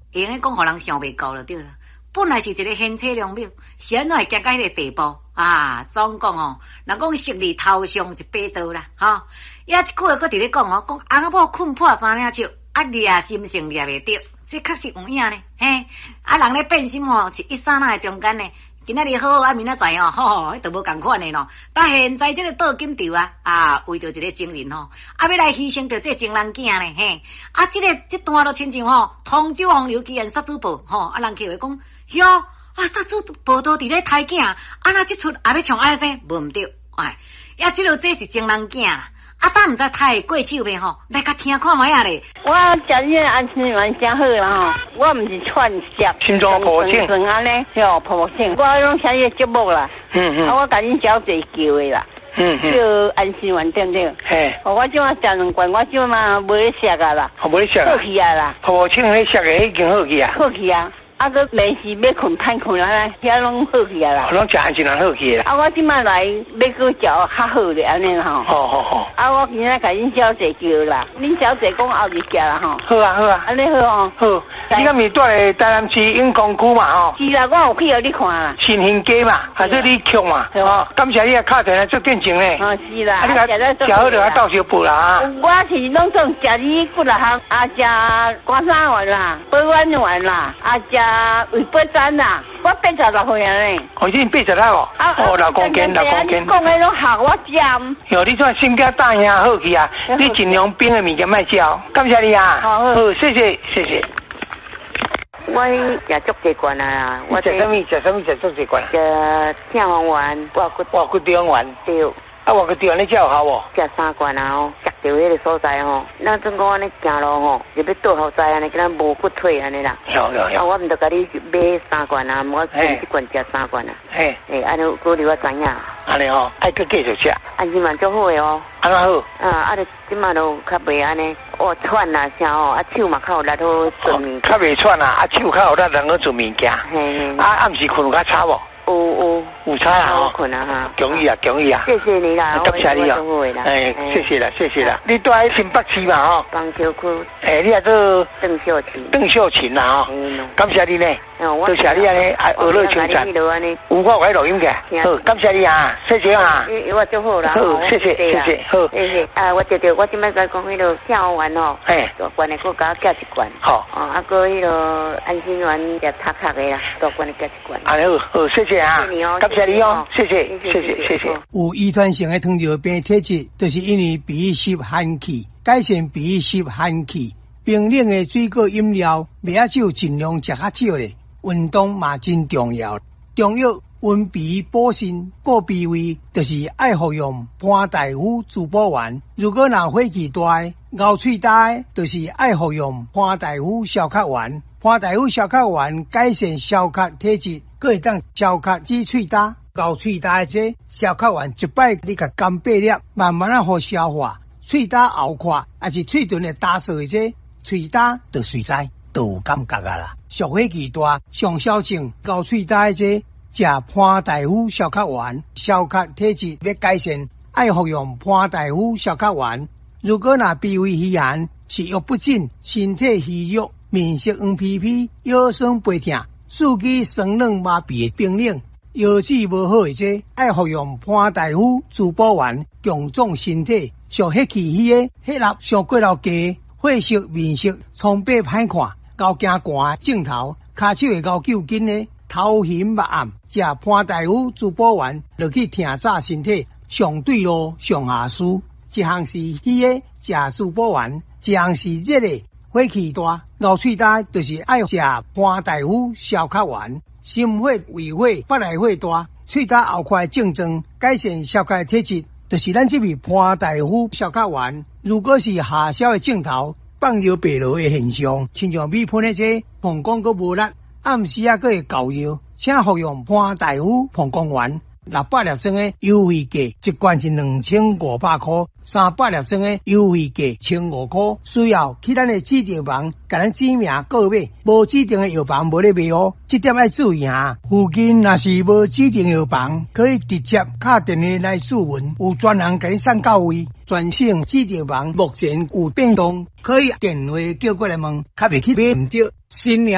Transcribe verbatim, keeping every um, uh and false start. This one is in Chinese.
会用讲，互人想袂到就对了。本来是一个贤妻良母，是安怎会行到迄个地步啊？总讲哦，若讲昔日头上一把刀啦，吼！也一句话搁伫咧讲哦，讲翁某困破三领手，啊掠心性掠袂着，这确实有影呢。嘿，啊人咧变心哦，是一刹那的中间呢。今仔日好，啊明仔载哦，吼，迄都无共款的咯。但现在这个倒金条啊，啊为着一个情人吼，啊要来牺牲着这情人囝呢，嘿，啊这个这段都亲像吼，通州风流奇案杀猪报吼，啊人客话讲，哟，啊杀猪报道伫咧抬囝，啊那这出也要唱爱生，无毋对，哎，呀这落这是情人囝啦。啊，当毋知太过手袂吼，来甲听看卖啊咧。 我食这个安心丸真好啦吼，我毋是串食， 心中抱歉， 顺安尼，哟抱歉，我拢听你节目啦，嗯嗯，啊我甲恁小姐叫的啦，嗯嗯，叫安心丸对不对？嘿，我即马食两罐，我即马无咧食啊啦， 无咧食， 好去啊啦， 抱歉咧食的已经好去啊， 好去啊。啊，个没时要困歹困啊，遐拢好去啊啦。 拢食安心丸好去啦。 啊，我即摆来要去食较好咧，安尼吼。好好好。啊，我今仔甲恁小姐叫啦，恁小姐讲后日食啦吼。好啊好啊，安尼好哦。好。 你敢是住咧台南市永康区嘛吼？ 是啦，我有去互你看啦。新兴街嘛，还是你曲嘛？哦，感谢你啊，敲电话做见证咧。哦， 是啦。 啊，你甲食好就啊到小补啦啊。 我是拢总食你骨力行，啊食瓜山丸啦，八丸丸啦，啊食。啊，胃八针啦，我八十六岁啊嘞。 哦，已经八十六哦。啊，哦，六公斤，六公斤。 你讲的拢合我食。 哟，你这心肝大兄好去啊！你尽量冰的物件卖食，感谢你啊。好，好，谢谢，谢谢。 我食足济罐啊！ 我食什么？食什么？食足济罐。 食正方丸，我骨我骨中丸。对。啊，我个地方你叫好无？ 食三罐啊吼，食到迄个所在吼，咱总讲安尼行路吼，就要倒后在安尼，敢若无骨腿安尼啦。有有有。啊，我毋得甲你买三罐啊，我一罐食三罐啊。嘿，诶，安尼鼓励我知影。 安尼吼，爱搁继续食。 安尼嘛足好诶哦。 安怎好？ 啊，啊，就即马都较袂安尼，哦喘啊啥吼，啊手嘛较有力好做物。 较袂喘啊，啊手较有力能够做物件。嘿嘿。啊，暗时困有较差无？有有有差啊！好困啊哈！恭喜啊，恭喜啊！谢谢你啦，感谢你啊！哎，谢谢啦，谢谢啦！你住喺新北市嘛吼？邦桥区。哎，你啊做邓秀琴。邓秀琴啦吼！感谢你呢，多谢你安尼爱娱乐情感。有我有喺录音嘅，好，感谢你啊，谢谢啊！我就好啦，好，谢谢谢谢，好，谢谢。啊，我就就我今摆在讲迄个跳丸吼，哎，大罐的我加加一罐，好，哦，啊个迄个安心丸也塌塌的啦，大罐的加一罐。啊好，好，谢谢。啊，感谢你哦，谢谢，谢谢，谢谢。 有遗传性的糖尿病体质，就是因为鼻湿寒气，改善鼻湿寒气，冰冷的水果饮料，麦酒尽量食较少咧。运动嘛真重要，中药温鼻补肾补鼻胃，就是爱服用潘大夫滋补丸。如果若火气大、咬喙大，就是爱服用潘大夫消咳丸。潘大夫消咳丸改善消咳体质。佮会当消咳止喙焦、咬喙焦这消咳丸一摆你甲干八粒，慢慢啊好消化。喙焦后垮，还是喙唇会打碎这喙焦就随在就有感觉啊啦。上火气大、上小症、咬喙焦这食潘大夫消咳丸，消咳体质要改善，爱服用潘大夫消咳丸。如果若鼻胃虚寒、食欲不振、身体虚弱、面色黄皮皮、腰酸背痛。四肢酸冷麻痹的冰冷，腰子无好的这，爱服用潘大夫滋补丸，强壮身体。上血气虚的血压上过头低，血色面色苍白歹看，高惊寒症头，骹手会高揪筋的，头晕目暗，食潘大夫滋补丸，落去挺早身体，上对路上下输。一项是虚的食滋补丸，一项是热的。火气大、咬喙焦，就是爱食潘大夫消咳丸。心火、胃火、腹内火大、喙焦后快症状，改善消咳体质，就是咱这味潘大夫消咳丸。如果是下消的症头、放尿白落的现象，亲像米喷的这膀胱阁无力，暗时啊阁会搞药，请服用潘大夫膀胱丸。六百粒装的优惠价，一罐是两千五百块；三百粒装的优惠价千五块。需要去咱的指定房，甲咱指名购买。无指定的药房无咧卖哦，这点要注意哈。附近若是无指定药房，可以直接打电话来咨询，有专人甲你送到位。全省指定房目前有变动，可以电话叫过来问，较袂去买唔着。新娘